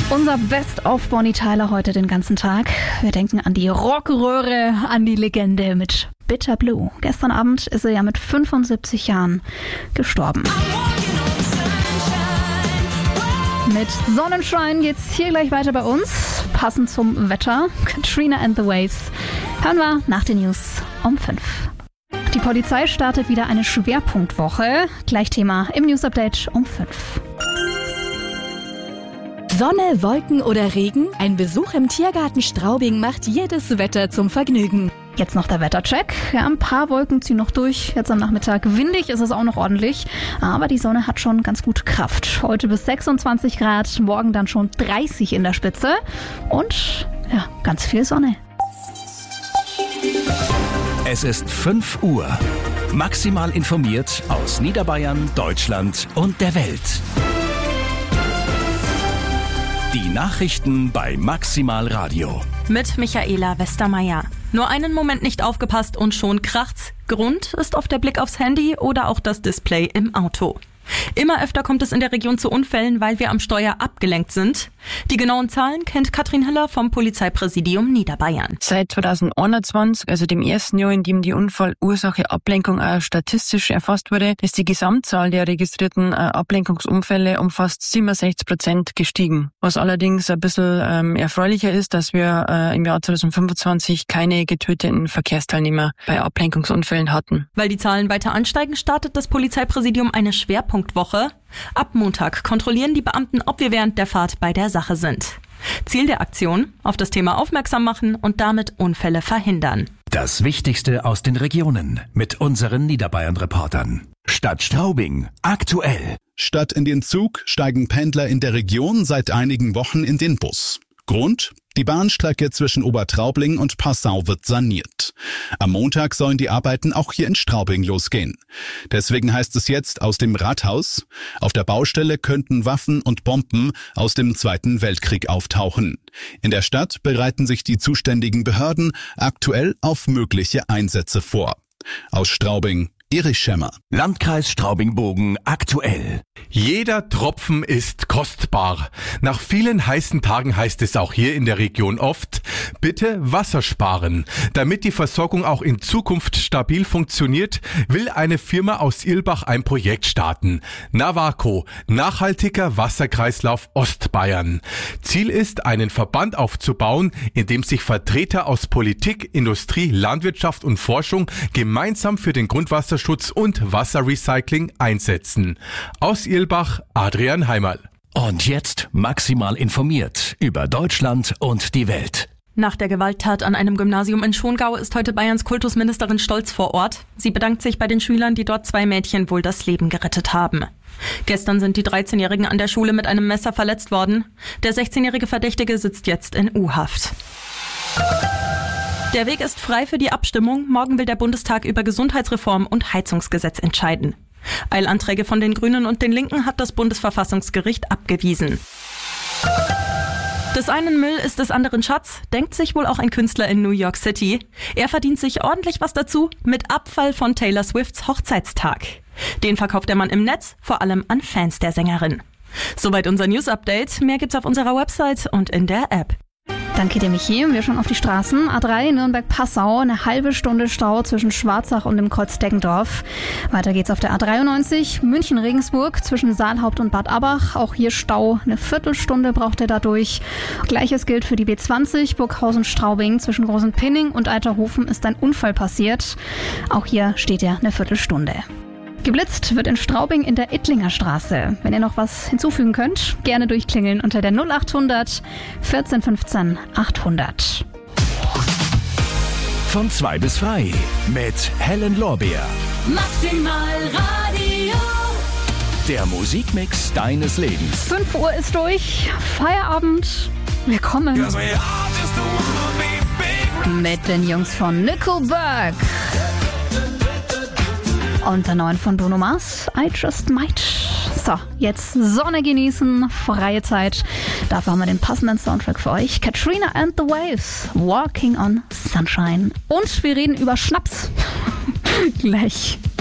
Unser Best of Bonnie Tyler heute den ganzen Tag. Wir denken an die Rockröhre, an die Legende mit Bitter Blue. Gestern Abend ist er ja mit 75 Jahren gestorben. Mit Sonnenschein geht's hier gleich weiter bei uns. Passend zum Wetter. Katrina and the Waves. Hören wir nach den News um 5. Die Polizei startet wieder eine Schwerpunktwoche. Gleich Thema im News Update um 5. Sonne, Wolken oder Regen? Ein Besuch im Tiergarten Straubing macht jedes Wetter zum Vergnügen. Jetzt noch der Wettercheck. Ja, ein paar Wolken ziehen noch durch. Jetzt am Nachmittag windig ist es auch noch ordentlich. Aber die Sonne hat schon ganz gut Kraft. Heute bis 26 Grad, morgen dann schon 30 in der Spitze. Und ja, ganz viel Sonne. Es ist 5 Uhr. Maximal informiert aus Niederbayern, Deutschland und der Welt. Die Nachrichten bei Maximal Radio. Mit Michaela Westermeier. Nur einen Moment nicht aufgepasst und schon kracht's. Grund ist oft der Blick aufs Handy oder auch das Display im Auto. Immer öfter kommt es in der Region zu Unfällen, weil wir am Steuer abgelenkt sind. Die genauen Zahlen kennt Katrin Hiller vom Polizeipräsidium Niederbayern. Seit 2021, also dem ersten Jahr, in dem die Unfallursache Ablenkung auch statistisch erfasst wurde, ist die Gesamtzahl der registrierten Ablenkungsunfälle um fast 67% gestiegen. Was allerdings ein bisschen erfreulicher ist, dass wir im Jahr 2025 keine getöteten Verkehrsteilnehmer bei Ablenkungsunfällen hatten. Weil die Zahlen weiter ansteigen, startet das Polizeipräsidium eine Schwerpunktwoche. Ab Montag kontrollieren die Beamten, ob wir während der Fahrt bei der Sache sind. Ziel der Aktion: auf das Thema aufmerksam machen und damit Unfälle verhindern. Das Wichtigste aus den Regionen mit unseren Niederbayern-Reportern. Stadt Straubing aktuell. Statt in den Zug steigen Pendler in der Region seit einigen Wochen in den Bus. Grund? Die Bahnstrecke zwischen Obertraubling und Passau wird saniert. Am Montag sollen die Arbeiten auch hier in Straubing losgehen. Deswegen heißt es jetzt aus dem Rathaus: Auf der Baustelle könnten Waffen und Bomben aus dem Zweiten Weltkrieg auftauchen. In der Stadt bereiten sich die zuständigen Behörden aktuell auf mögliche Einsätze vor. Aus Straubing, Erich Schemmer. Landkreis Straubing-Bogen aktuell. Jeder Tropfen ist kostbar. Nach vielen heißen Tagen heißt es auch hier in der Region oft: bitte Wasser sparen. Damit die Versorgung auch in Zukunft stabil funktioniert, will eine Firma aus Irlbach ein Projekt starten. Navaco, nachhaltiger Wasserkreislauf Ostbayern. Ziel ist, einen Verband aufzubauen, in dem sich Vertreter aus Politik, Industrie, Landwirtschaft und Forschung gemeinsam für den Grundwasserschutz und Wasserrecycling einsetzen. Aus Irlbach, Adrian Heimerl. Und jetzt maximal informiert über Deutschland und die Welt. Nach der Gewalttat an einem Gymnasium in Schongau ist heute Bayerns Kultusministerin Stolz vor Ort. Sie bedankt sich bei den Schülern, die dort 2 Mädchen wohl das Leben gerettet haben. Gestern sind die 13-Jährigen an der Schule mit einem Messer verletzt worden. Der 16-jährige Verdächtige sitzt jetzt in U-Haft. Der Weg ist frei für die Abstimmung. Morgen will der Bundestag über Gesundheitsreform und Heizungsgesetz entscheiden. Eilanträge von den Grünen und den Linken hat das Bundesverfassungsgericht abgewiesen. Des einen Müll ist des anderen Schatz, denkt sich wohl auch ein Künstler in New York City. Er verdient sich ordentlich was dazu mit Abfall von Taylor Swifts Hochzeitstag. Den verkauft der Mann im Netz, vor allem an Fans der Sängerin. Soweit unser News-Update. Mehr gibt's auf unserer Website und in der App. Danke dir, Michi. Wir schauen auf die Straßen. A3 Nürnberg-Passau, eine halbe Stunde Stau zwischen Schwarzach und dem Kreuz Deggendorf. Weiter geht's auf der A93 München-Regensburg zwischen Saalhaupt und Bad Abbach. Auch hier Stau, eine Viertelstunde braucht er dadurch. Gleiches gilt für die B20 Burghausen-Straubing. Zwischen Großenpinning und Eiterhofen ist ein Unfall passiert. Auch hier steht er eine Viertelstunde. Geblitzt wird in Straubing in der Ittlinger Straße. Wenn ihr noch was hinzufügen könnt, gerne durchklingeln unter der 0800 1415 800. Von 2 bis frei mit Helen Lorbeer. Maximal Radio. Der Musikmix deines Lebens. 5 Uhr ist durch. Feierabend. Willkommen. Mit den Jungs von Nickelback. Und der neuen von Bruno Mars, I Just Might. So, jetzt Sonne genießen, freie Zeit. Dafür haben wir den passenden Soundtrack für euch. Katrina and the Waves, Walking on Sunshine. Und wir reden über Schnaps. Gleich.